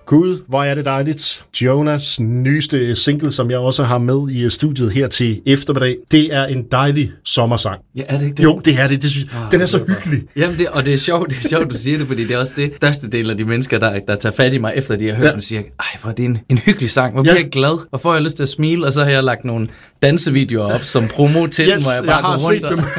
Gud, hvor er det dejligt. Jonas' nyeste single, som jeg også har med i studiet her til eftermiddag, det er en dejlig sommersang. Ja, er det ikke det? Jo, det er det. Den er så hyggelig. Jamen, og det er sjovt, du siger det, fordi det er også det største del af de mennesker, der tager fat i mig, efter de har hørt den, siger, ej, hvor er det en hyggelig sang. Hvor bliver jeg glad, og får jeg lyst til at smile, og så har jeg lagt nogle dansevideoer op som promo til den, hvor jeg bare går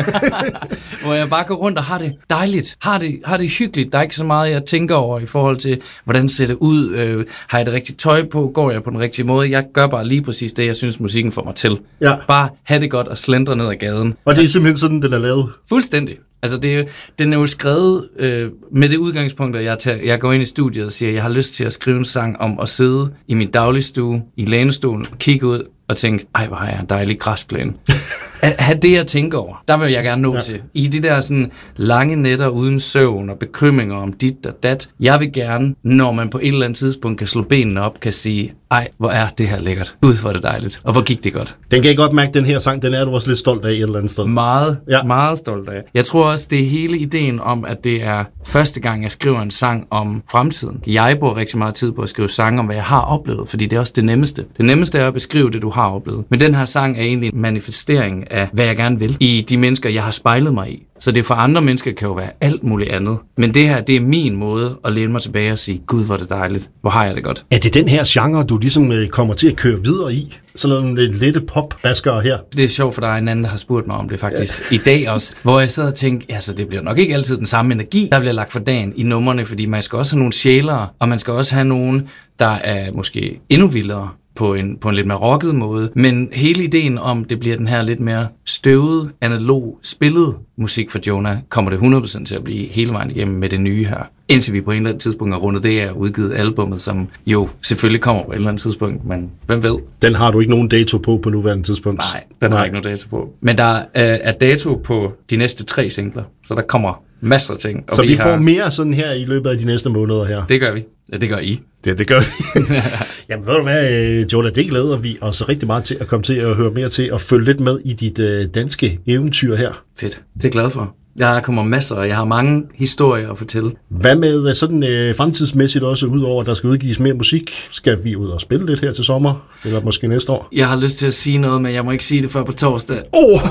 rundt hvor jeg bare går rundt og har det dejligt, har det hyggeligt. Der er ikke så meget, jeg tænker over i forhold til, hvordan ser det ud, har jeg det rigtige tøj på, går jeg på den rigtige måde. Jeg gør bare lige præcis det, jeg synes, musikken får mig til. Ja. Bare have det godt og slendre ned ad gaden. Og det er simpelthen sådan, den er lavet? Fuldstændig. Altså, den er jo skrevet med det udgangspunkt, at jeg går ind i studiet og siger, at jeg har lyst til at skrive en sang om at sidde i min dagligstue, i lænestolen, kigge ud og tænke, ej, hvor har jeg en dejlig græsplæne. At have det, jeg tænker over, der vil jeg gerne nå til. I de der sådan lange nætter uden søvn og bekymringer om dit og dat. Jeg vil gerne, når man på et eller andet tidspunkt kan slå benene op, kan sige, ej, hvor er det her lækkert. Gud, hvor er det dejligt. Og hvor gik det godt. Den kan jeg godt mærke, den her sang, den er du også lidt stolt af et eller andet sted. Meget stolt af. Jeg tror også, det er hele ideen om, at det er første gang, jeg skriver en sang om fremtiden. Jeg bruger rigtig meget tid på at skrive sange om, hvad jeg har oplevet, fordi det er også det nemmeste. Det nemmeste er at beskrive det, du har oplevet. Men den her sang er egentlig en manifestering af, hvad jeg gerne vil i de mennesker, jeg har spejlet mig i. Så det for andre mennesker kan jo være alt muligt andet. Men det her, det er min måde at læne mig tilbage og sige, Gud, hvor er det dejligt. Hvor har jeg det godt. Er det den her genre, du ligesom kommer til at køre videre i? Sådan nogle lette pop-baskere her? Det er sjovt, for der er en anden, der har spurgt mig om det faktisk i dag også. Hvor jeg sidder og tænker, altså det bliver nok ikke altid den samme energi, der bliver lagt for dagen i numrene. Fordi man skal også have nogle sjælere, og man skal også have nogen, der er måske endnu vildere. På en lidt mere rocket måde. Men hele ideen om, det bliver den her lidt mere støvede, analog, spillet musik for Jonah, kommer det 100% til at blive hele vejen igennem med det nye her. Indtil vi på en eller anden tidspunkt har rundet det af udgivet albummet, som jo selvfølgelig kommer på et eller andet tidspunkt, men hvem ved? Den har du ikke nogen dato på nuværende tidspunkt? Nej, den har ikke nogen dato på. Men der er dato på de næste 3 singler, så der kommer masser af ting. Og så vi får mere sådan her i løbet af de næste måneder her? Det gør vi. Ja, det gør I. Det gør vi. Jamen ved du hvad, Jonah, det glæder vi os rigtig meget til at komme til at høre mere til og følge lidt med i dit danske eventyr her. Fedt. Det er jeg glad for. Jeg kommer masser, og jeg har mange historier at fortælle. Hvad med sådan fremtidsmæssigt også, udover at der skal udgives mere musik? Skal vi ud og spille lidt her til sommer, eller måske næste år? Jeg har lyst til at sige noget, men jeg må ikke sige det før på torsdag.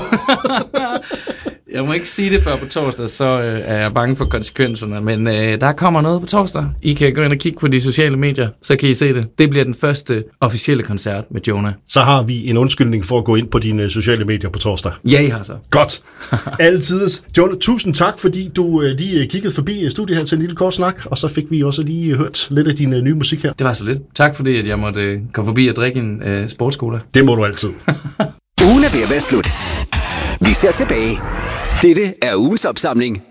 Jeg må ikke sige det før på torsdag, så er jeg bange for konsekvenserne, men der kommer noget på torsdag. I kan gå ind og kigge på de sociale medier, så kan I se det. Det bliver den første officielle koncert med Jonah. Så har vi en undskyldning for at gå ind på dine sociale medier på torsdag. Ja, I har så. Godt. Altid. Jonah, tusind tak, fordi du lige kiggede forbi studiet her til en lille kort snak, og så fik vi også lige hørt lidt af din nye musik her. Det var så lidt. Tak fordi, at jeg måtte komme forbi og drikke en sportscola. Det må du altid. Ugen er ved at være slut. Vi ser tilbage. Dette er ugens opsamling